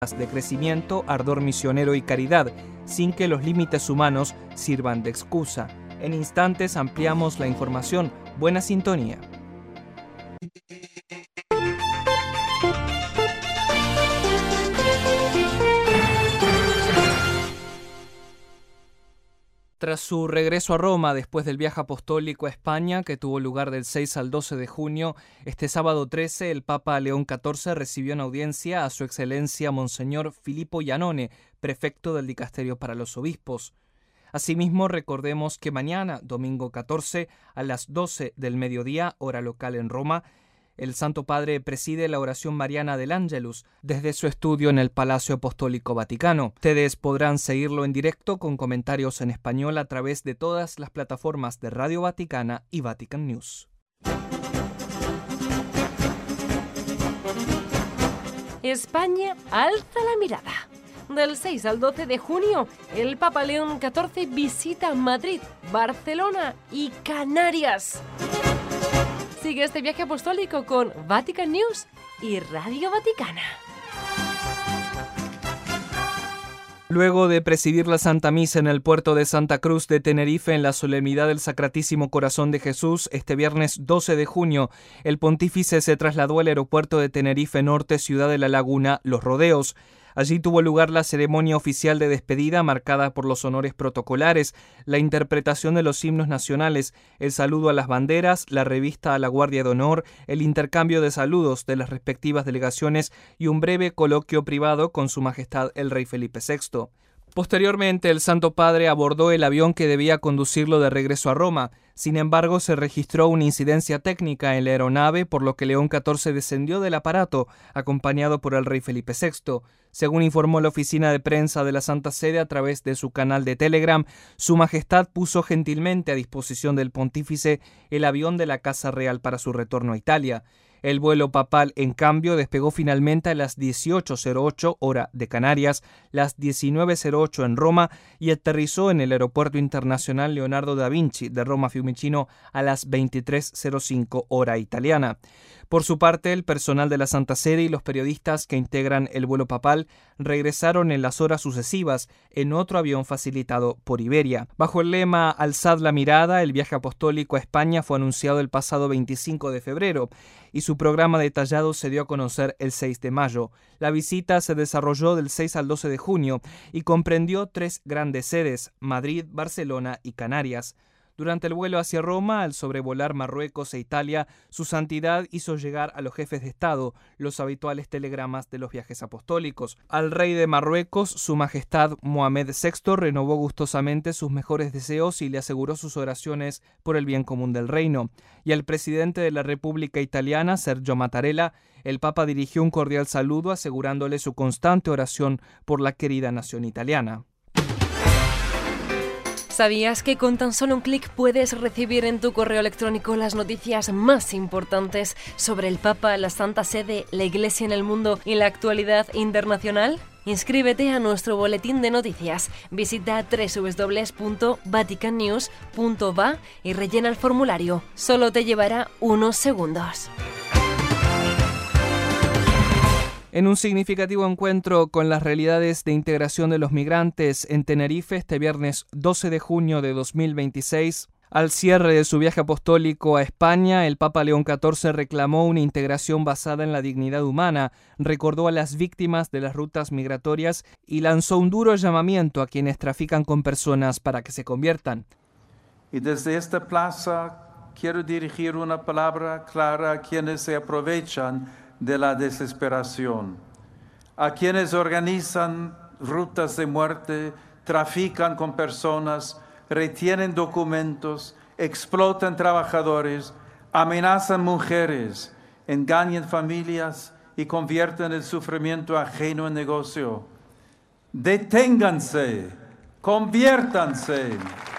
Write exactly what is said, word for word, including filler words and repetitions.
de crecimiento, ardor misionero y caridad, sin que los límites humanos sirvan de excusa. En instantes ampliamos la información. Buena sintonía. Tras su regreso a Roma después del viaje apostólico a España, que tuvo lugar del seis al doce de junio, este sábado trece el Papa León catorce recibió en audiencia a su excelencia Monseñor Filippo Iannone, prefecto del Dicasterio para los Obispos. Asimismo, recordemos que mañana, domingo catorce, a las doce del mediodía, hora local en Roma, el Santo Padre preside la oración mariana del Ángelus desde su estudio en el Palacio Apostólico Vaticano. Ustedes podrán seguirlo en directo con comentarios en español a través de todas las plataformas de Radio Vaticana y Vatican News. España alza la mirada. Del seis al doce de junio, el Papa León catorce visita Madrid, Barcelona y Canarias. Sigue este viaje apostólico con Vatican News y Radio Vaticana. Luego de presidir la Santa Misa en el puerto de Santa Cruz de Tenerife en la solemnidad del Sacratísimo Corazón de Jesús, este viernes doce de junio, el pontífice se trasladó al aeropuerto de Tenerife Norte, Ciudad de la Laguna, Los Rodeos. Allí tuvo lugar la ceremonia oficial de despedida marcada por los honores protocolares, la interpretación de los himnos nacionales, el saludo a las banderas, la revista a la Guardia de Honor, el intercambio de saludos de las respectivas delegaciones y un breve coloquio privado con Su Majestad el Rey Felipe sexto. Posteriormente, el Santo Padre abordó el avión que debía conducirlo de regreso a Roma. Sin embargo, se registró una incidencia técnica en la aeronave, por lo que León catorce descendió del aparato, acompañado por el Rey Felipe sexto. Según informó la oficina de prensa de la Santa Sede a través de su canal de Telegram, Su Majestad puso gentilmente a disposición del pontífice el avión de la Casa Real para su retorno a Italia. El vuelo papal, en cambio, despegó finalmente a las dieciocho cero ocho hora de Canarias, las diecinueve cero ocho en Roma y aterrizó en el Aeropuerto Internacional Leonardo da Vinci de Roma Fiumicino a las veintitrés cero cinco hora italiana. Por su parte, el personal de la Santa Sede y los periodistas que integran el vuelo papal regresaron en las horas sucesivas en otro avión facilitado por Iberia. Bajo el lema Alzad la mirada, el viaje apostólico a España fue anunciado el pasado veinticinco de febrero y su programa detallado se dio a conocer el seis de mayo. La visita se desarrolló del seis al doce de junio y comprendió tres grandes sedes: Madrid, Barcelona y Canarias. Durante el vuelo hacia Roma, al sobrevolar Marruecos e Italia, su santidad hizo llegar a los jefes de Estado los habituales telegramas de los viajes apostólicos. Al rey de Marruecos, Su Majestad Mohamed sexto, renovó gustosamente sus mejores deseos y le aseguró sus oraciones por el bien común del reino. Y al presidente de la República Italiana, Sergio Mattarella, el Papa dirigió un cordial saludo asegurándole su constante oración por la querida nación italiana. ¿Sabías que con tan solo un clic puedes recibir en tu correo electrónico las noticias más importantes sobre el Papa, la Santa Sede, la Iglesia en el mundo y la actualidad internacional? Inscríbete a nuestro boletín de noticias. Visita doble u doble u doble u punto vatican news punto va y rellena el formulario. Solo te llevará unos segundos. En un significativo encuentro con las realidades de integración de los migrantes en Tenerife este viernes doce de junio de dos mil veintiséis, al cierre de su viaje apostólico a España, el Papa León catorce reclamó una integración basada en la dignidad humana, recordó a las víctimas de las rutas migratorias y lanzó un duro llamamiento a quienes trafican con personas para que se conviertan. Y desde esta plaza quiero dirigir una palabra clara a quienes se aprovechan de la desesperación, a quienes organizan rutas de muerte, trafican con personas, retienen documentos, explotan trabajadores, amenazan mujeres, engañan familias y convierten el sufrimiento ajeno en negocio. Deténganse, conviértanse.